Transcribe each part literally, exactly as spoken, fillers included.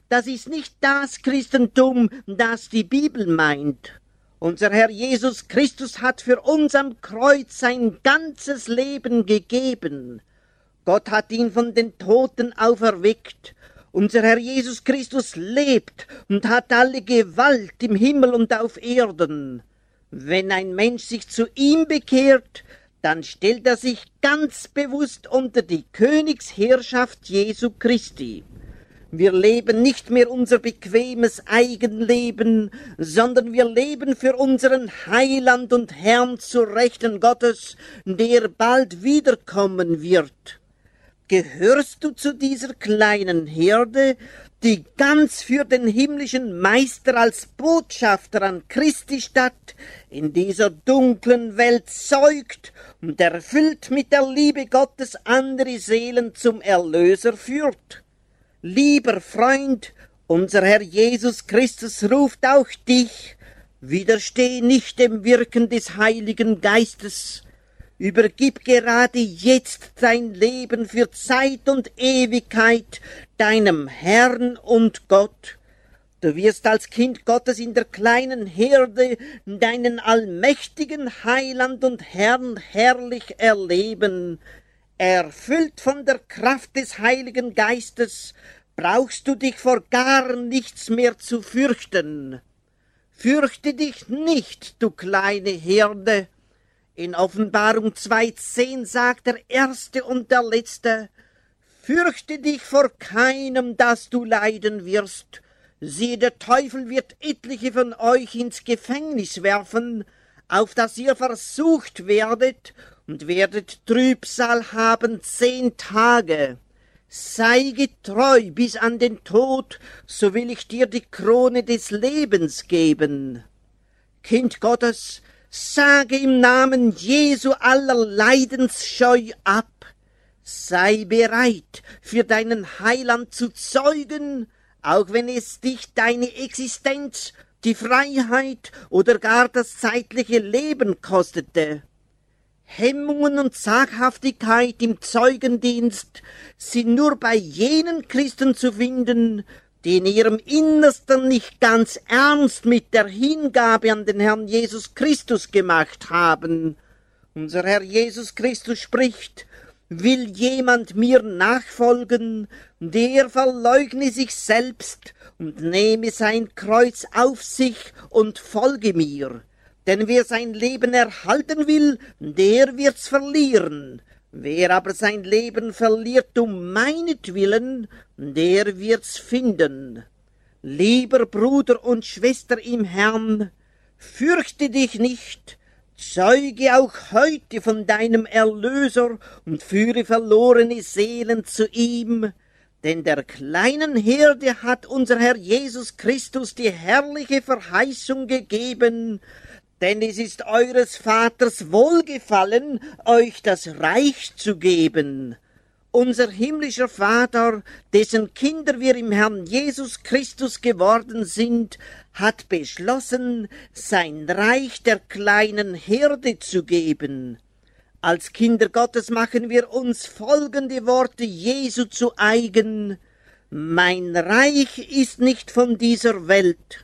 das ist nicht das Christentum, das die Bibel meint. Unser Herr Jesus Christus hat für uns am Kreuz sein ganzes Leben gegeben. Gott hat ihn von den Toten auferweckt. Unser Herr Jesus Christus lebt und hat alle Gewalt im Himmel und auf Erden. Wenn ein Mensch sich zu ihm bekehrt, dann stellt er sich ganz bewusst unter die Königsherrschaft Jesu Christi. Wir leben nicht mehr unser bequemes Eigenleben, sondern wir leben für unseren Heiland und Herrn zu Rechten Gottes, der bald wiederkommen wird. Gehörst du zu dieser kleinen Herde, die ganz für den himmlischen Meister als Botschafter an Christi Stadt in dieser dunklen Welt zeugt und erfüllt mit der Liebe Gottes andere Seelen zum Erlöser führt? Lieber Freund, unser Herr Jesus Christus ruft auch dich, widersteh nicht dem Wirken des Heiligen Geistes, übergib gerade jetzt dein Leben für Zeit und Ewigkeit deinem Herrn und Gott. Du wirst als Kind Gottes in der kleinen Herde deinen allmächtigen Heiland und Herrn herrlich erleben. Erfüllt von der Kraft des Heiligen Geistes brauchst du dich vor gar nichts mehr zu fürchten. Fürchte dich nicht, du kleine Herde. In Offenbarung zwei zehn sagt der Erste und der Letzte: Fürchte dich vor keinem, dass du leiden wirst. Siehe, der Teufel wird etliche von euch ins Gefängnis werfen, auf dass ihr versucht werdet, und werdet Trübsal haben zehn Tage. Sei getreu bis an den Tod, so will ich dir die Krone des Lebens geben. Kind Gottes, sage im Namen Jesu aller Leidensscheu ab. Sei bereit, für deinen Heiland zu zeugen, auch wenn es dich deine Existenz, die Freiheit oder gar das zeitliche Leben kostete. Hemmungen und Zaghaftigkeit im Zeugendienst sind nur bei jenen Christen zu finden, die in ihrem Innersten nicht ganz ernst mit der Hingabe an den Herrn Jesus Christus gemacht haben. Unser Herr Jesus Christus spricht: Will jemand mir nachfolgen, der verleugne sich selbst und nehme sein Kreuz auf sich und folge mir. Denn wer sein Leben erhalten will, der wird's verlieren. Wer aber sein Leben verliert um meinetwillen, der wird's finden. Lieber Bruder und Schwester im Herrn, fürchte dich nicht, zeuge auch heute von deinem Erlöser und führe verlorene Seelen zu ihm, denn der kleinen Herde hat unser Herr Jesus Christus die herrliche Verheißung gegeben: Denn es ist eures Vaters Wohlgefallen, euch das Reich zu geben. Unser himmlischer Vater, dessen Kinder wir im Herrn Jesus Christus geworden sind, hat beschlossen, sein Reich der kleinen Herde zu geben. Als Kinder Gottes machen wir uns folgende Worte Jesu zu eigen: Mein Reich ist nicht von dieser Welt.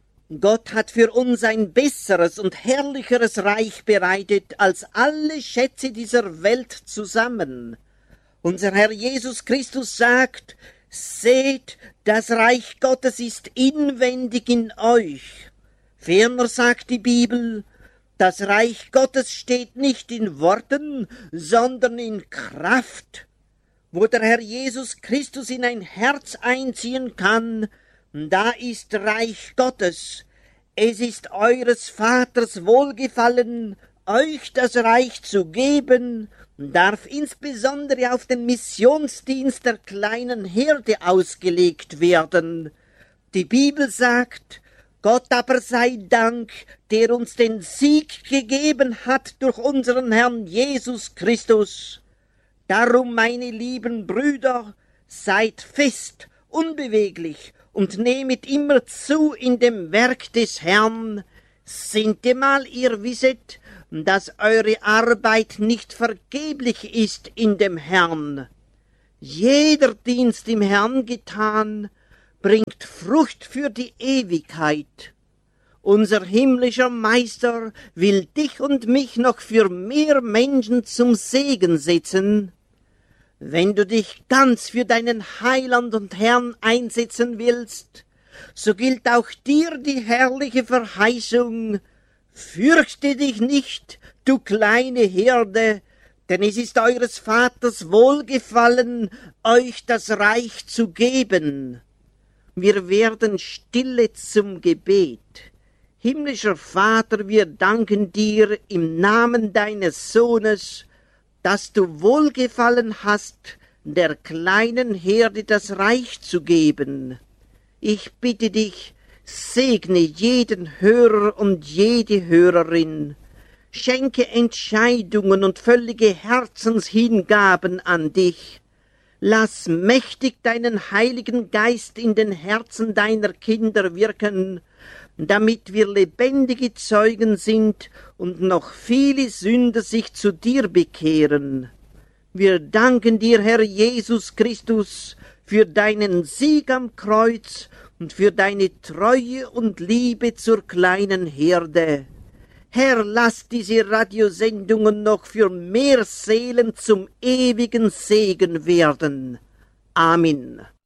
Gott hat für uns ein besseres und herrlicheres Reich bereitet als alle Schätze dieser Welt zusammen. Unser Herr Jesus Christus sagt: Seht, das Reich Gottes ist inwendig in euch. Ferner sagt die Bibel: Das Reich Gottes steht nicht in Worten, sondern in Kraft. Wo der Herr Jesus Christus in ein Herz einziehen kann, da ist Reich Gottes. Es ist eures Vaters Wohlgefallen, euch das Reich zu geben, darf insbesondere auf den Missionsdienst der kleinen Herde ausgelegt werden. Die Bibel sagt: Gott aber sei Dank, der uns den Sieg gegeben hat durch unseren Herrn Jesus Christus. Darum, meine lieben Brüder, seid fest, unbeweglich und nehmet immer zu in dem Werk des Herrn. Sintemal ihr wisset, dass eure Arbeit nicht vergeblich ist in dem Herrn. Jeder Dienst im Herrn getan, bringt Frucht für die Ewigkeit. Unser himmlischer Meister will dich und mich noch für mehr Menschen zum Segen setzen. Wenn du dich ganz für deinen Heiland und Herrn einsetzen willst, so gilt auch dir die herrliche Verheißung: Fürchte dich nicht, du kleine Herde, denn es ist eures Vaters Wohlgefallen, euch das Reich zu geben. Wir werden stille zum Gebet. Himmlischer Vater, wir danken dir im Namen deines Sohnes, dass du Wohlgefallen hast, der kleinen Herde das Reich zu geben. Ich bitte dich, segne jeden Hörer und jede Hörerin, schenke Entscheidungen und völlige Herzenshingaben an dich. Lass mächtig deinen Heiligen Geist in den Herzen deiner Kinder wirken, damit wir lebendige Zeugen sind und noch viele Sünder sich zu dir bekehren. Wir danken dir, Herr Jesus Christus, für deinen Sieg am Kreuz und für deine Treue und Liebe zur kleinen Herde. Herr, lass diese Radiosendungen noch für mehr Seelen zum ewigen Segen werden. Amen.